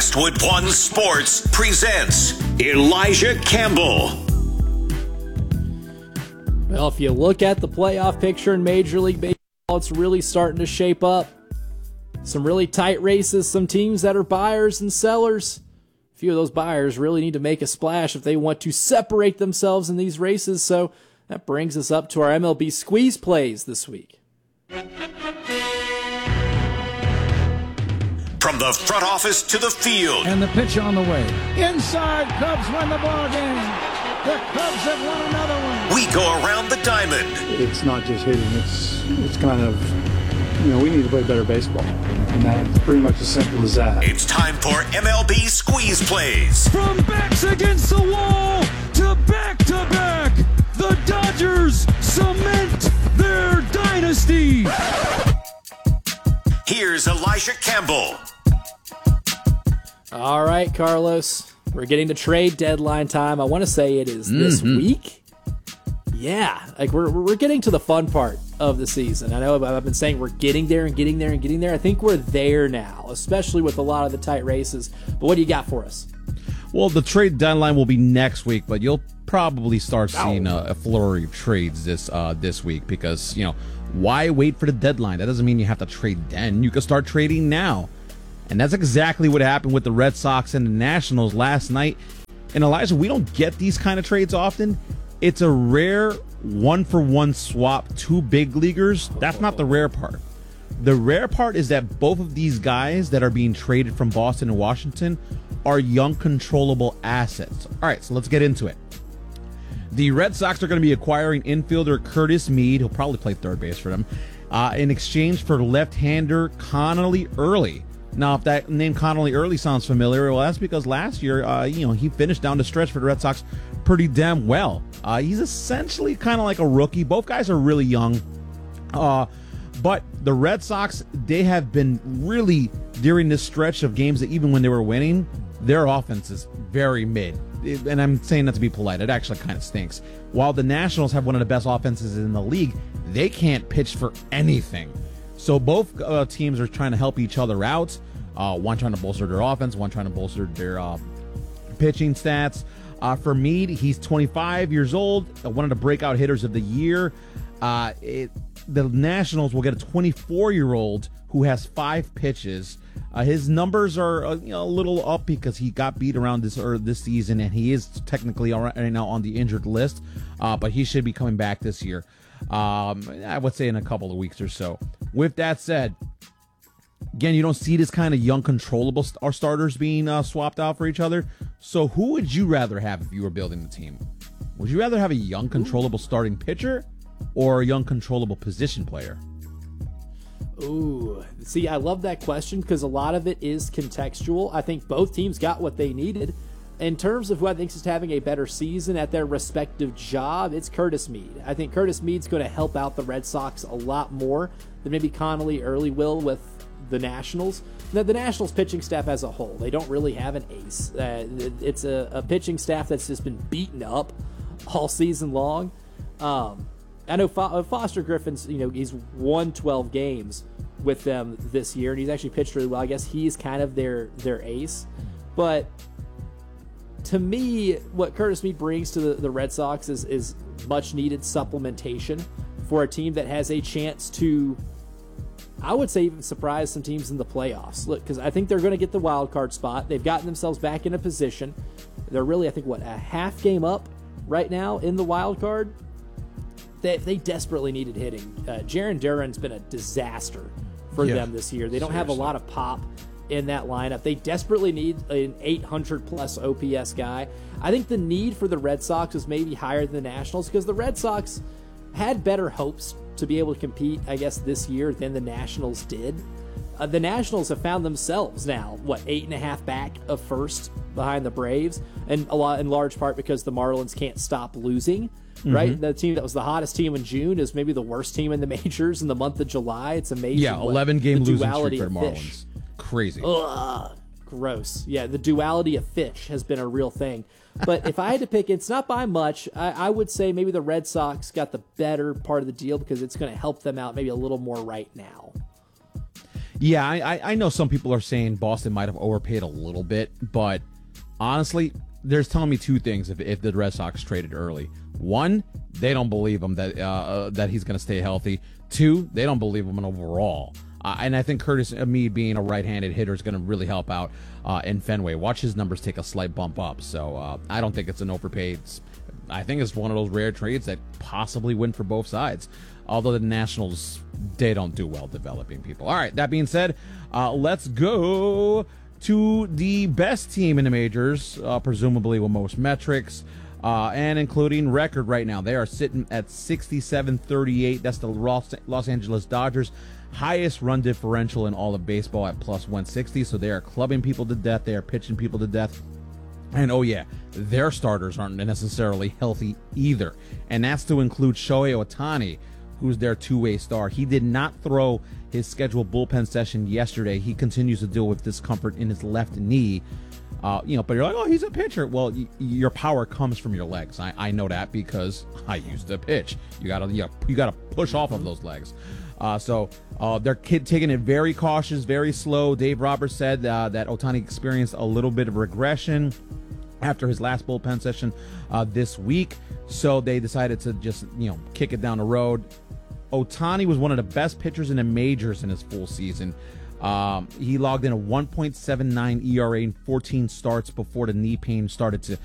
Westwood One Sports presents Elijah Campbell. Well, if you look at the playoff picture in Major League Baseball, it's really starting to shape up. Some really tight races, some teams that are buyers and sellers. A few of those buyers really need to make a splash if they want to separate themselves in these races. So that brings us up to our MLB squeeze plays this week. From the front office to the field. And the pitch on the way. Inside, Cubs win the ball game. The Cubs have won another one. We go around the diamond. It's not just hitting. It's kind of, we need to play better baseball. And that's pretty much as simple as that. It's time for MLB squeeze plays. From backs against the wall to back, the Dodgers cement their dynasty. Here's Elijah Campbell. All right, Carlos. We're getting to trade deadline time. I want to say it is this week. Yeah, like we're getting to the fun part of the season. I know I've been saying we're getting there and getting there and getting there. I think we're there now, especially with a lot of the tight races. But what do you got for us? Well, the trade deadline will be next week, but you'll probably start seeing a flurry of trades this week because, why wait for the deadline? That doesn't mean you have to trade then. You can start trading now. And that's exactly what happened with the Red Sox and the Nationals last night. And Elijah, we don't get these kind of trades often. It's a rare one-for-one swap, two big leaguers. That's not the rare part. The rare part is that both of these guys that are being traded from Boston and Washington are young, controllable assets. All right, so let's get into it. The Red Sox are going to be acquiring infielder Curtis Mead. He'll probably play third base for them in exchange for left-hander Connolly Early. Now, if that name Connolly Early sounds familiar, well, that's because last year, he finished down the stretch for the Red Sox pretty damn well. He's essentially kind of like a rookie. Both guys are really young. But the Red Sox, they have been really, during this stretch of games that even when they were winning, their offense is very mid. And I'm saying that to be polite. It actually kind of stinks. While the Nationals have one of the best offenses in the league, they can't pitch for anything. So both teams are trying to help each other out. One trying to bolster their offense, one trying to bolster their pitching stats. For Meade, he's 25 years old, one of the breakout hitters of the year. The Nationals will get a 24-year-old who has 5 pitches. His numbers are a little up because he got beat around this season, and he is technically right now on the injured list, but he should be coming back this year. I would say in a couple of weeks or so. With that said, again, you don't see this kind of young, controllable starters being swapped out for each other. So who would you rather have if you were building the team? Would you rather have a young, controllable starting pitcher or a young, controllable position player? Ooh, see, I love that question because a lot of it is contextual. I think both teams got what they needed. In terms of who I think is having a better season at their respective job, it's Curtis Mead. I think Curtis Mead's going to help out the Red Sox a lot more than maybe Connolly Early will with the Nationals. The Nationals pitching staff as a whole, they don't really have an ace. It's a pitching staff that's just been beaten up all season long. I know Foster Griffin's, he's won 12 games with them this year, and he's actually pitched really well. I guess he's kind of their ace. But to me, what Curtis Mead brings to the Red Sox is much-needed supplementation for a team that has a chance to, I would say, even surprise some teams in the playoffs. Look, because I think they're going to get the wild card spot. They've gotten themselves back in a position. They're really, I think, a half game up right now in the wild card. They desperately needed hitting. Jarren Duran's been a disaster for them this year. They don't have a lot of pop in that lineup. They desperately need an 800-plus OPS guy. I think the need for the Red Sox is maybe higher than the Nationals because the Red Sox had better hopes to be able to compete, I guess, this year than the Nationals did. The Nationals have found themselves now, 8.5 back of first behind the Braves, and in large part because the Marlins can't stop losing. Right, the team that was the hottest team in June is maybe the worst team in the majors in the month of July. It's amazing. Yeah, 11-game losing streak for the Marlins. Crazy. Ugh, gross. Yeah, the duality of fish has been a real thing. But if I had to pick, it's not by much. I would say maybe the Red Sox got the better part of the deal because it's going to help them out maybe a little more right now. Yeah, I know some people are saying Boston might have overpaid a little bit, but honestly, there's telling me two things if the Red Sox traded early. One, they don't believe him that he's going to stay healthy. Two, they don't believe him overall. And I think Curtis Mead being a right-handed hitter is going to really help out in Fenway. Watch his numbers take a slight bump up. So I don't think it's an overpaid. I think it's one of those rare trades that possibly win for both sides. Although the Nationals, they don't do well developing people. All right, that being said, let's go to the best team in the majors, presumably with most metrics, and including record right now. They are sitting at 67-38. That's the Los Angeles Dodgers. Highest run differential in all of baseball at plus 160. So they are clubbing people to death. They are pitching people to death. And oh yeah, their starters aren't necessarily healthy either. And that's to include Shohei Ohtani, who's their two-way star. He did not throw his scheduled bullpen session yesterday. He continues to deal with discomfort in his left knee. But you're like, oh, he's a pitcher. Well, your power comes from your legs. I know that because I used to pitch. You gotta push off of those legs. So they're taking it very cautious, very slow. Dave Roberts said that Ohtani experienced a little bit of regression after his last bullpen session this week. So they decided to just, kick it down the road. Ohtani was one of the best pitchers in the majors in his full season. He logged in a 1.79 ERA in 14 starts before the knee pain started